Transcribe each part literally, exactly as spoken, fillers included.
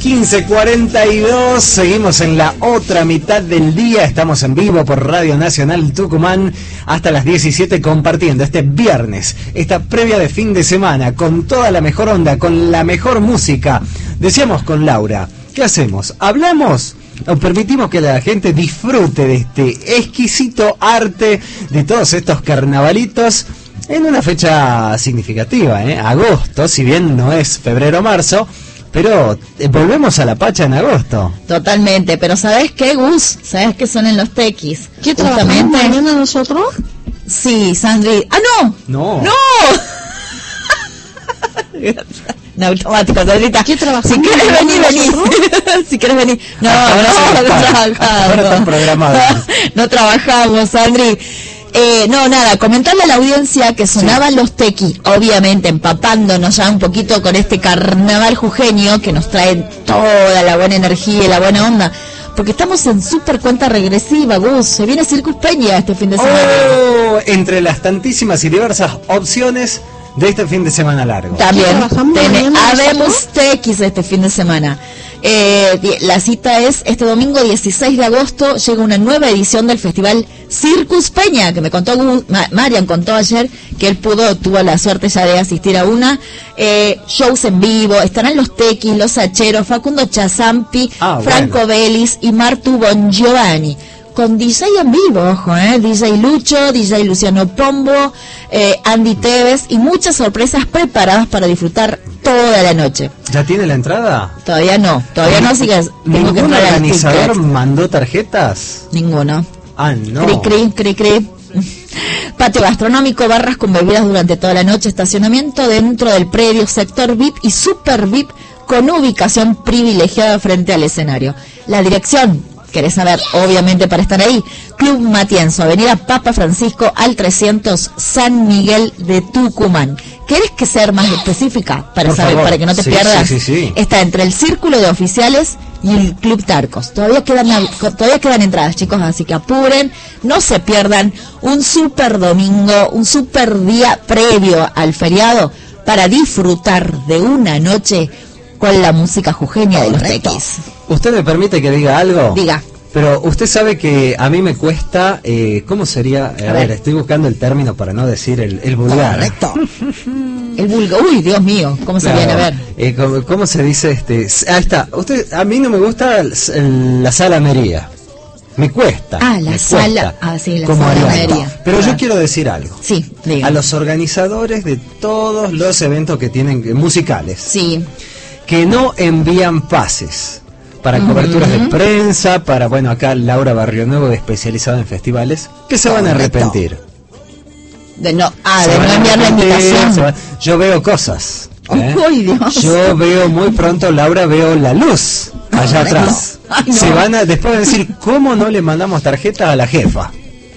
quince cuarenta y dos, seguimos en la otra mitad del día, estamos en vivo por Radio Nacional Tucumán hasta las diecisiete compartiendo este viernes, esta previa de fin de semana, con toda la mejor onda, con la mejor música. Decíamos con Laura, ¿qué hacemos? ¿Hablamos o permitimos que la gente disfrute de este exquisito arte, de todos estos carnavalitos? En una fecha significativa, ¿eh? Agosto, si bien no es febrero o marzo, pero eh, volvemos a la pacha en agosto. Totalmente, pero ¿sabes qué, Gus? ¿Sabes qué son en los tequis? ¿Qué trabajamos mañana nosotros? Sí, Sandri. ¡Ah, no! No. ¡No! En automático, Sandrita. ¿Qué trabajamos? Si quieres venir, venir. Si quieres venir. No, ahora no, no, no ahora trabajamos. están programados. No, no trabajamos, Sandri. Eh, no, nada, comentarle a la audiencia que sonaban sí. los tequis, obviamente empapándonos ya un poquito con este carnaval jujeño que nos trae toda la buena energía y la buena onda, porque estamos en súper cuenta regresiva, Gus, se viene Circus Peña este fin de semana. Oh, entre las tantísimas y diversas opciones de este fin de semana largo. También habemos tequis este fin de semana. Eh, la cita es este domingo dieciséis de agosto, llega una nueva edición del festival Circus Peña, que me contó Ma Marian contó ayer que él pudo, tuvo la suerte ya de asistir a una, eh, shows en vivo, estarán los tequis, los sacheros, Facundo Chazampi, ah, Franco bueno. Vélez y Martu Bongiovanni. Con D J en vivo, ojo, eh, D J Lucho, D J Luciano Pombo, eh, Andy Tevez y muchas sorpresas preparadas para disfrutar toda la noche. ¿Ya tiene la entrada? Todavía no, todavía no, sigue. ¿Ningún que organizador mandó tarjetas? Ninguno. Ah, no. Cri, cri, cri, cri. Patio gastronómico, barras con bebidas durante toda la noche, estacionamiento dentro del predio, sector V I P y super V I P con ubicación privilegiada frente al escenario. La dirección, ¿querés saber? Obviamente para estar ahí. Club Matienzo, Avenida Papa Francisco al trescientos, San Miguel de Tucumán. ¿Querés que sea más específica para Por saber, favor. para que no te sí, pierdas? Sí, sí, sí. Está entre el Círculo de Oficiales y el Club Tarcos. Todavía quedan todavía quedan entradas, chicos, así que apuren, no se pierdan un super domingo, un super día previo al feriado para disfrutar de una noche con la música jujeña de los tequis. ¿Usted me permite que diga algo? Diga. Pero usted sabe que a mí me cuesta, eh, ¿cómo sería? A, a ver, ver, estoy buscando el término para no decir el, el vulgar. Correcto. El vulgar, uy, Dios mío, ¿cómo se claro. viene a ver? Eh, ¿cómo, ¿Cómo se dice este? Ahí está, usted, a mí no me gusta el, el, la salamería. Me cuesta. Ah, la me sala, cuesta, ah, sí, la como salamería. Pero claro. yo quiero decir algo. Sí, diga. A los organizadores de todos los eventos que tienen musicales. Sí. Que no envían pases para uh-huh. coberturas de prensa, para, bueno, acá Laura Barrionuevo, especializada en festivales, que se van a arrepentir. De no, ah, de no enviar la invitación. Yo veo cosas. ¿eh? Uy, Dios. Yo veo muy pronto, Laura, veo la luz allá atrás. Ay, no. Se van a, después van a decir, ¿cómo no le mandamos tarjeta a la jefa?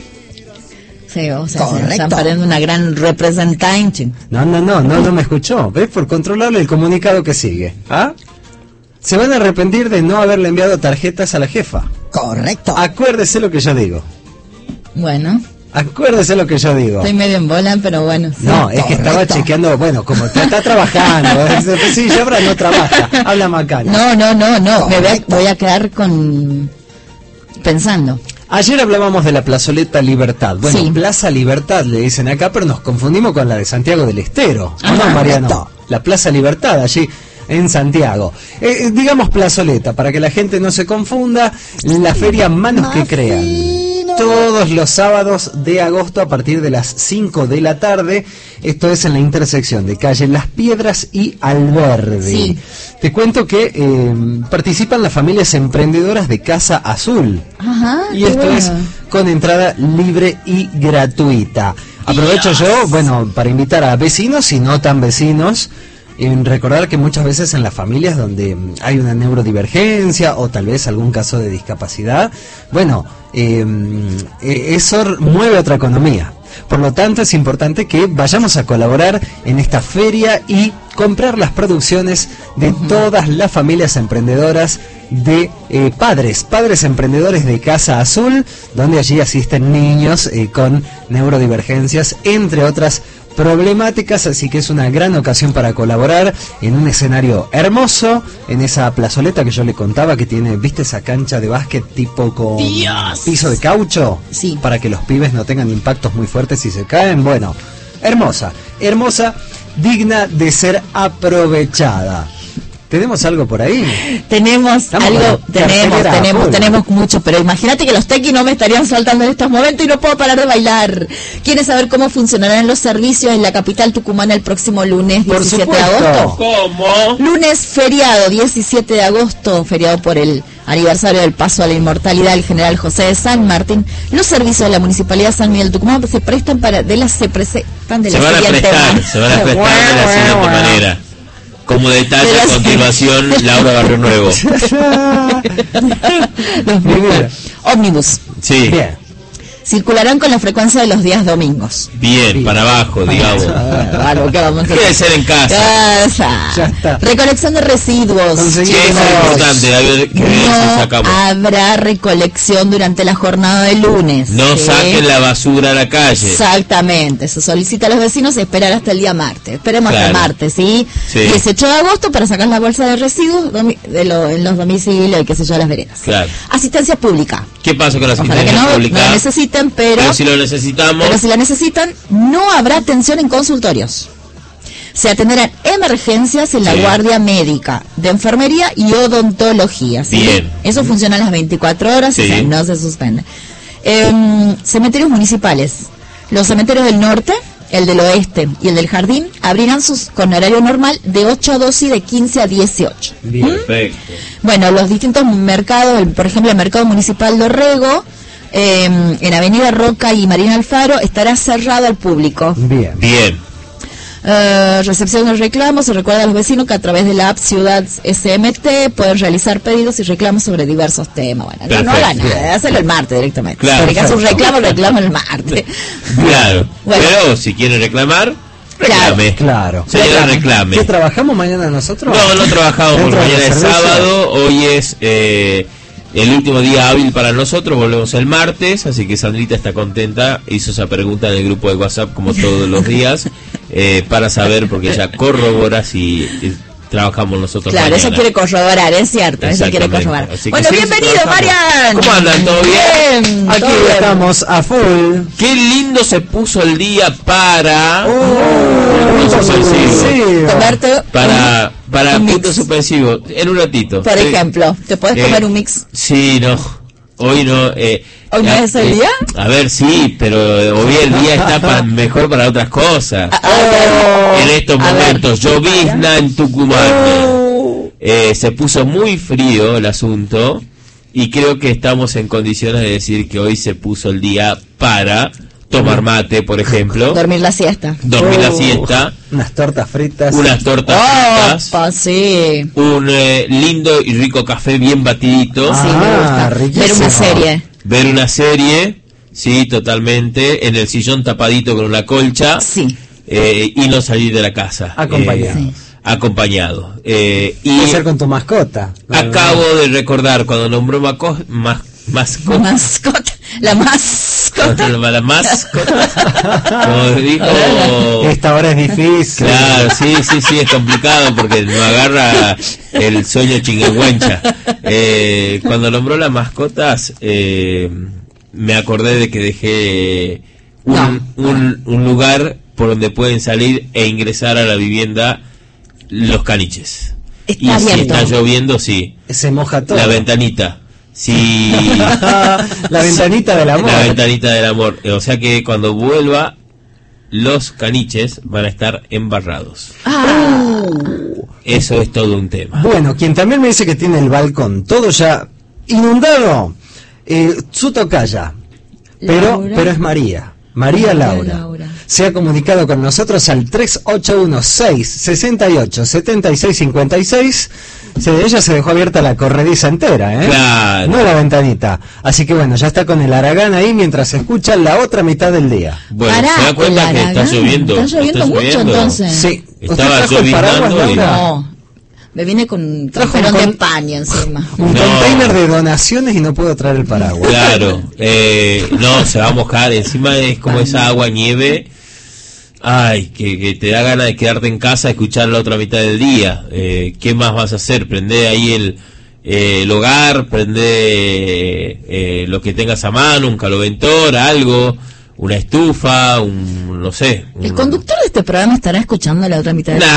Sí, o sea, se están poniendo una gran representante. No, no, no, no, no me escuchó. ¿Ves? Por controlarle el comunicado que sigue. ¿Ah? Se van a arrepentir de no haberle enviado tarjetas a la jefa. Correcto. Acuérdese lo que yo digo. Bueno. Acuérdese lo que yo digo. Estoy medio en bola, pero bueno. Sí. No, es que estaba chequeando, bueno, como está, está trabajando. Sí, yo ahora no trabaja. Habla macana. No, no, no, no. Me voy a, voy a quedar con... pensando. Ayer hablábamos de la plazoleta Libertad. Bueno, sí. Plaza Libertad le dicen acá, pero nos confundimos con la de Santiago del Estero. Ah, no, Mariano. Correcto. La Plaza Libertad, allí en Santiago. Eh, digamos plazoleta, para que la gente no se confunda. La feria Manos que Crean. Todos los sábados de agosto a partir de las cinco de la tarde. Esto es en la intersección de calle Las Piedras y Alverde. Sí. Te cuento que eh, participan las familias emprendedoras de Casa Azul. Ajá, y esto bueno. es con entrada libre y gratuita. Aprovecho Dios. yo, bueno, para invitar a vecinos y no tan vecinos. En recordar que muchas veces en las familias donde hay una neurodivergencia o tal vez algún caso de discapacidad, bueno, eh, eso mueve otra economía. Por lo tanto, es importante que vayamos a colaborar en esta feria y comprar las producciones de uh-huh. todas las familias emprendedoras de eh, padres, padres emprendedores de Casa Azul, donde allí asisten niños eh, con neurodivergencias, entre otras problemáticas, así que es una gran ocasión para colaborar en un escenario hermoso, en esa plazoleta que yo le contaba que tiene, ¿viste esa cancha de básquet tipo con Dios. piso de caucho? Sí. Para que los pibes no tengan impactos muy fuertes si se caen. Bueno, hermosa, hermosa, digna de ser aprovechada. ¿Tenemos algo por ahí? Tenemos Estamos algo, con la tenemos, cartelera tenemos, full. tenemos mucho, pero imagínate que los tequis no me estarían saltando en estos momentos y no puedo parar de bailar. ¿Quieres saber cómo funcionarán los servicios en la capital tucumana el próximo lunes Por diecisiete de supuesto. agosto? ¿Cómo? Lunes feriado, diecisiete de agosto, feriado por el aniversario del paso a la inmortalidad del general José de San Martín. Los servicios de la Municipalidad de San Miguel de Tucumán se prestan para de las se presentan de Se la van a siguiente prestar, manera. se van a prestar de la siguiente manera. Como detalle De la a continuación, Laura Barrio Nuevo. Los Mira. ómnibus Sí, Bien. circularán con la frecuencia de los días domingos. bien, para abajo, digamos. Ah, algo que vamos a hacer. Debe ser en casa. Casa. Ya está. Recolección de residuos. Conseguí- Sí, eso es Chicos, importante, a ver qué ver si no sacamos. habrá recolección durante la jornada de lunes. No ¿sí? saquen la basura a la calle. Exactamente, se solicita a los vecinos esperar hasta el día martes. Esperemos hasta el Claro. martes, ¿sí? Sí. dieciocho de agosto para sacar la bolsa de residuos domi- de lo- en los domicilios y qué sé yo, las veredas. Claro. Asistencia pública. ¿Qué pasa con la Ojalá que asistencia no, no pública? la necesiten, pero, Pero si lo necesitamos, pero si la necesitan, no habrá atención en consultorios. Se atenderán emergencias en la Sí. guardia médica, de enfermería y odontología. ¿sí? Bien. Eso funciona a las veinticuatro horas y Sí. o sea, no se suspende. Em, cementerios municipales. Los cementerios del norte, el del oeste y el del jardín abrirán sus con horario normal de ocho a doce y de quince a dieciocho. Bien. perfecto. Bueno, los distintos mercados, el- por ejemplo, el mercado municipal de Orrego, eh, en Avenida Roca y Marina Alfaro, estará cerrado al público. Bien. Bien, Eh, recepción de reclamos, se recuerda a los vecinos que a través de la app Ciudad S M T pueden realizar pedidos y reclamos sobre diversos temas. Bueno, no, no hagan Perfecto. nada, hacerlo el martes directamente. Claro. Si hacer un reclamo, reclamo el martes. claro. Bueno. Pero si quieren reclamar, reclame. Claro. Señora, reclame. ¿Qué trabajamos mañana nosotros? No, no trabajamos porque Dentro de mañana la es cerveza. sábado, hoy es eh, el último día hábil para nosotros, volvemos el martes, así que Sandrita está contenta, hizo esa pregunta en el grupo de WhatsApp como todos los días, eh, para saber, porque ella corrobora si eh, trabajamos nosotros Claro, mañana. eso quiere corroborar, es cierto, eso quiere Exactamente. corroborar. Así que Bueno, sí, bienvenido, trabajamos. Marian. ¿Cómo andan? ¿Todo bien? Bien, Aquí todo bien. estamos a full. Qué lindo se puso el día para... Oh, puntos suspensivos. sí. Comerte Para, para un mix. puntos suspensivos, en un ratito. Por Sí. ejemplo, ¿te puedes Eh, comer un mix? Sí, no. Hoy no. Eh, ¿Hoy no a- es el eh, día? A ver, sí, pero hoy el día está pa- mejor para otras cosas. Ah, En estos a ver. momentos, llovizna en Tucumán. Eh, se puso muy frío el asunto y creo que estamos en condiciones de decir que hoy se puso el día para tomar mate, por ejemplo, Dormir la siesta. dormir la Oh, siesta, Unas tortas fritas. unas tortas fritas, Opa, sí. un eh, lindo y rico café bien batidito, Ah, Sí, me gusta. riquísimo. Ver una serie. ver una serie, sí, totalmente, en el sillón tapadito con una colcha, Sí. eh, y no salir de la casa. Acompañado. Eh, Sí. acompañado. Eh, y Puede ser con tu mascota. acabo de recordar cuando nombró maco mas- mascota, Mascota. La mascota. la mascota, como dijo... Esta hora es difícil. Claro, sí, sí, sí, es complicado porque no agarra el sueño chinguenguencha. Eh, cuando nombró las mascotas, eh, me acordé de que dejé un, No. un, un lugar por donde pueden salir e ingresar a la vivienda los caniches. Está y si abierto. está lloviendo, sí. Se moja todo. La ventanita. Sí. La ventanita del amor. La ventanita del amor. O sea que cuando vuelva, los caniches van a estar embarrados. Ah, Eso es todo un tema. Bueno, quien también me dice que tiene el balcón todo ya inundado, eh, su tocaya, pero, Laura. pero es María. María María Laura. Laura. Se ha comunicado con nosotros al tres ocho uno seis seis ocho siete seis cinco seis. Se, de ella se dejó abierta la corrediza entera, ¿eh? Claro. No la ventanita. Así que bueno, ya está con el Aragán ahí mientras se escucha la otra mitad del día. Bueno, Pará, ¿se da cuenta el que está Aragán. lloviendo? Está lloviendo mucho, entonces. Sí. ¿Usted Estaba trajo el paraguas, lloviznando y- Laura? no. Me vine con un Trajo un traperón de con- paño encima. Un No. container de donaciones y no puedo traer el paraguas. Claro. Eh, no, se va a mojar. Encima es como esa agua nieve. Ay, que, que te da ganas de quedarte en casa, escuchar la otra mitad del día. Eh, ¿Qué más vas a hacer? Prende ahí el, eh, el hogar, prende eh, lo que tengas a mano, un caloventor, algo, una estufa, un, no sé. Un... ¿El conductor de este programa estará escuchando la otra mitad del Nah.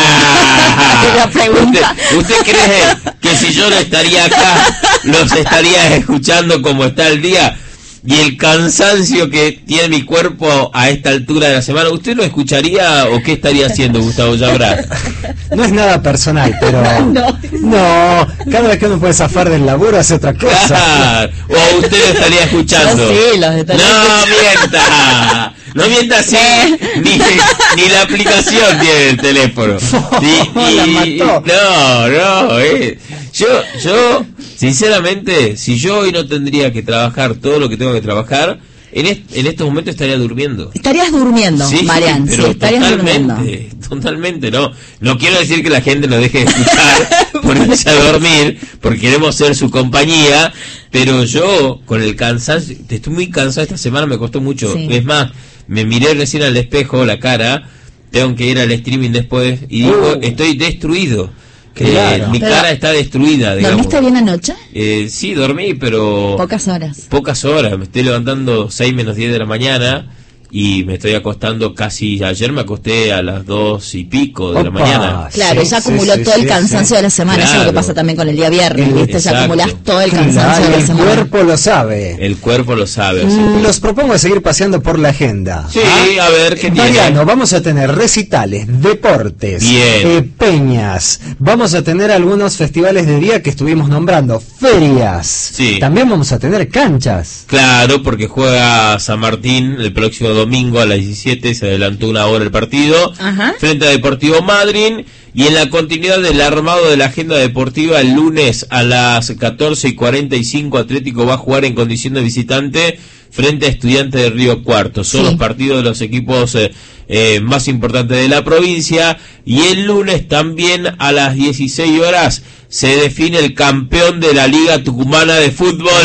día? La pregunta. ¿Usted, ¿Usted cree que si yo no estaría acá, los estaría escuchando como está el día? Y el cansancio que tiene mi cuerpo a esta altura de la semana, ¿usted lo escucharía o qué estaría haciendo, Gustavo Yabra? No es nada personal, pero... No. No, cada vez que uno puede zafar del laburo hace otra cosa. Claro. O usted lo estaría escuchando. Yo sí, los estaría No escuchando. mienta. No mienta así. Ni, ni la aplicación tiene el teléfono. Ni- La ni- mató. no, no. Eh. Yo, yo, sinceramente, si yo hoy no tendría que trabajar todo lo que tengo que trabajar, en, est- en estos momentos estaría durmiendo. Estarías durmiendo, Sí, Marian, sí, pero estarías durmiendo. totalmente, totalmente, no. No quiero decir que la gente nos deje de escuchar por irse a dormir, porque queremos ser su compañía, pero yo, con el cansancio, estoy muy cansado esta semana, me costó mucho. Sí. Es más, me miré recién al espejo, la cara, tengo que ir al streaming después, y digo, Uh. estoy destruido. Claro. Eh, mi Pero, cara está destruida, digamos. ¿Dormiste bien anoche? Eh, sí, dormí, pero... Pocas horas. Pocas horas, me estoy levantando seis menos diez de la mañana y me estoy acostando casi, ayer me acosté a las dos y pico de la Opa. mañana. Claro, Sí, ya sí, acumuló sí, todo el sí, cansancio sí. de la semana. Eso es lo que Claro. pasa también con el día viernes, El- ¿viste? Ya exacto. acumulás todo el Claro, cansancio de la el semana. cuerpo lo sabe. El cuerpo lo sabe. así Mm, que- Los propongo seguir paseando por la agenda. Sí, a ver, ¿qué tiene? Mariano, vamos a tener recitales, deportes, Bien. eh, peñas, vamos a tener algunos festivales de día que estuvimos nombrando, ferias, Sí. también vamos a tener canchas. Claro, porque juega San Martín el próximo domingo a las diecisiete, se adelantó una hora el partido, Ajá. frente a Deportivo Madryn, y en la continuidad del armado de la agenda deportiva, el lunes a las catorce y cuarenta y cinco Atlético va a jugar en condición de visitante frente a Estudiantes de Río Cuarto. Son Sí. los partidos de los equipos eh, eh, más importantes de la provincia, y el lunes también a las dieciséis horas se define el campeón de la Liga Tucumana de Fútbol.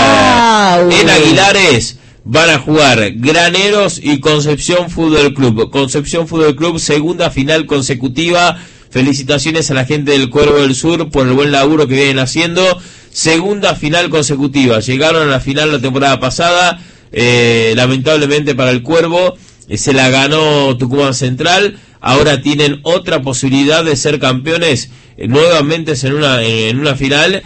¡Guau! En Aguilares van a jugar Graneros y Concepción Fútbol Club. Concepción Fútbol Club, segunda final consecutiva. Felicitaciones a la gente del Cuervo del Sur por el buen laburo que vienen haciendo. Segunda final consecutiva. Llegaron a la final la temporada pasada. Eh, lamentablemente para el Cuervo, eh, se la ganó Tucumán Central. Ahora tienen otra posibilidad de ser campeones eh, nuevamente en una, en una final.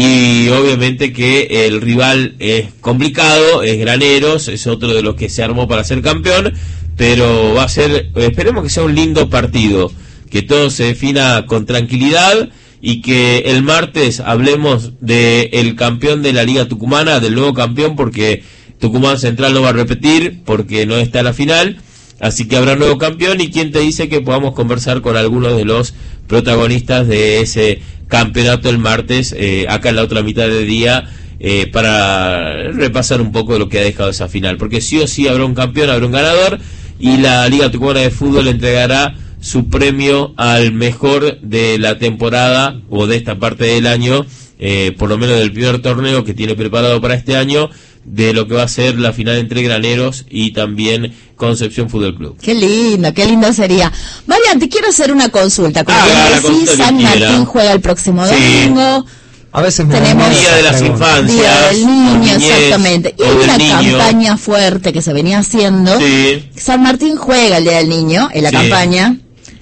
Y obviamente que el rival es complicado, es Graneros, es otro de los que se armó para ser campeón, pero va a ser, esperemos que sea un lindo partido, que todo se defina con tranquilidad y que el martes hablemos de el campeón de la Liga Tucumana, del nuevo campeón, porque Tucumán Central no va a repetir porque no está en la final, así que habrá nuevo campeón. Y quién te dice que podamos conversar con algunos de los protagonistas de ese campeonato el martes, eh, acá en la otra mitad del día, eh, para repasar un poco de lo que ha dejado esa final, porque sí o sí habrá un campeón, habrá un ganador, y la Liga Tucumana de Fútbol entregará su premio al mejor de la temporada o de esta parte del año, eh, por lo menos del primer torneo que tiene preparado para este año, de lo que va a ser la final entre Graneros y también Concepción Fútbol Club. Qué lindo, qué lindo sería. Marian, te quiero hacer una consulta. Como Ah, bien la decís, consulta que San quiera. Martín juega el próximo Sí. domingo. A veces me Tenemos- dan Día esa de las pregunta. infancias. Día del o niño, niñez, exactamente. Y o hay del una niño. campaña fuerte que se venía haciendo. Sí. San Martín juega el Día del Niño en la Sí. campaña.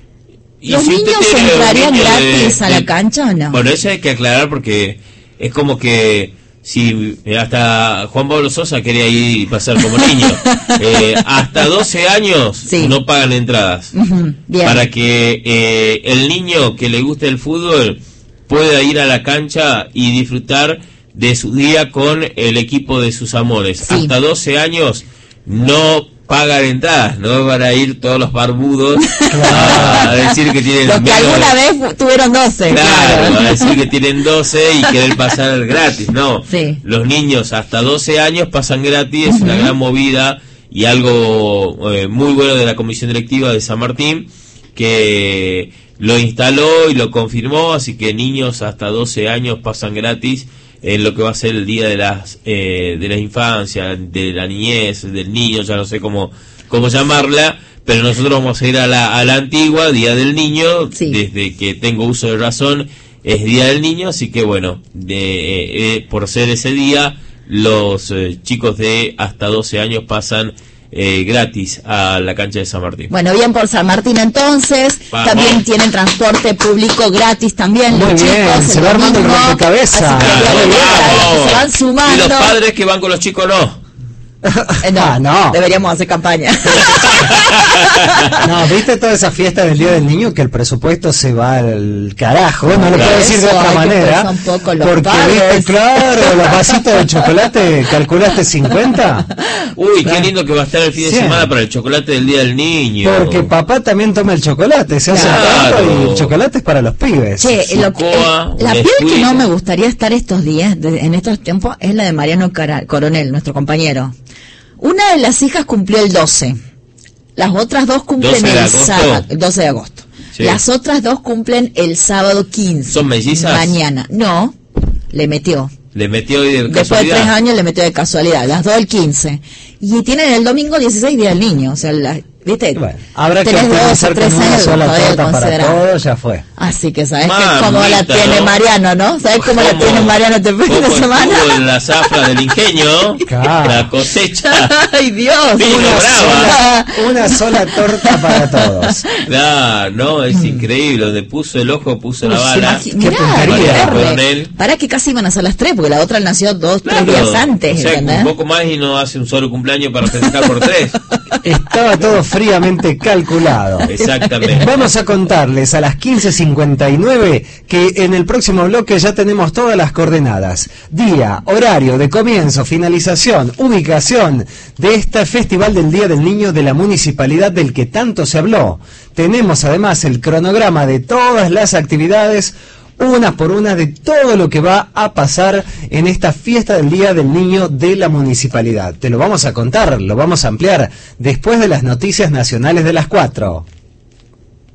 Y ¿Los si usted niños tiene un entrarían niño gratis a la cancha o no? Bueno, eso hay que aclarar porque es como que si eh, hasta Juan Pablo Sosa quería ir y pasar como niño. Eh, hasta doce años Sí. no pagan entradas. Ujú, bien. Para que eh, el niño que le guste el fútbol pueda ir a la cancha y disfrutar de su día con el equipo de sus amores. Sí. Hasta doce años no pagan entradas, no van a ir todos los barbudos a decir que tienen Los que menos- alguna vez fu- tuvieron doce. Claro, Claro. va a decir que tienen doce y querer pasar gratis, no. Sí. Los niños hasta doce años pasan gratis, es una gran movida y algo eh, muy bueno de la comisión directiva de San Martín, que lo instaló y lo confirmó, así que niños hasta doce años pasan gratis en lo que va a ser el día de las eh, de la infancia, de la niñez, del niño, ya no sé cómo cómo llamarla, pero nosotros vamos a ir a la, a la antigua, Día del Niño, Sí. desde que tengo uso de razón, es Día del Niño, así que bueno, de, eh, eh, por ser ese día, los eh, chicos de hasta doce años pasan eh, gratis a la cancha de San Martín. Bueno, bien por San Martín entonces. Vamos. También tienen transporte público gratis también. Muy los bien, chicos, se el va armando el domingo. rompecabezas. Así que Claro, bien, bien, vamos. se van sumando. Y los padres que van con los chicos no. Eh, no, Ah, no. deberíamos hacer campaña. No, viste toda esa fiesta del Día del Niño que el presupuesto se va al carajo, no lo Por puedo decir de eso otra hay que manera, pensar un poco los porque padres. viste, claro, los vasitos de chocolate, ¿calculaste cincuenta? Uy, Claro. qué lindo que va a estar el fin de Sí. semana para el chocolate del Día del Niño. Porque papá también toma el chocolate, se hace Claro. tanto y el chocolate es para los pibes. Che, Su lo- coa, el- la un piel que descuido. no me gustaría estar estos días, de- en estos tiempos, es la de Mariano Cara- Coronel, nuestro compañero. Una de las hijas cumplió el doce. Las otras dos cumplen ¿doce de el agosto? sábado, el doce de agosto. Sí. Las otras dos cumplen el sábado quince. ¿Son mellizas? Mañana. No, le metió. Le metió hoy de Después de casualidad. tres años le metió de casualidad. Las dos el quince. Y tienen el domingo dieciséis día del niño. O sea, la, ¿viste? Bueno, habrá que Tenés dos o optimizar tres con una años, sola todavía torta para considerás. todos, ya fue. Así que sabes que Mamita, cómo la tiene ¿no? Mariano, ¿no? ¿Sabes cómo la ¿Cómo- tiene Mariano este fin de cómo semana? estuvo en la zafra del ingenio, Claro. la cosecha. Ay, Dios. Vino Una brava. sola, una sola torta para todos. Claro, no, es increíble. Donde puso el ojo, puso la Uy, bala. imagi- Qué mirá, puntería. qué verde. Coronel. Pará que casi iban a ser las tres, porque la otra nació dos, Claro, tres días antes, o sea, ¿entendés? un poco más y no hace un solo cumpleaños para festejar por tres. Estaba todo fríamente calculado. Exactamente. Vamos a contarles a las quince cincuenta y nueve que en el próximo bloque ya tenemos todas las coordenadas. Día, horario de comienzo, finalización, ubicación de este Festival del Día del Niño de la Municipalidad del que tanto se habló. Tenemos además el cronograma de todas las actividades, una por una, de todo lo que va a pasar en esta fiesta del Día del Niño de la Municipalidad. Te lo vamos a contar, lo vamos a ampliar después de las noticias nacionales de las cuatro.